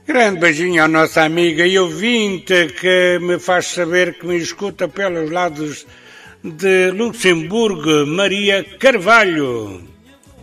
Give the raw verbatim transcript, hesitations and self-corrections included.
Grande beijinho à nossa amiga e ouvinte que me faz saber que me escuta pelos lados de Luxemburgo, Maria Carvalho.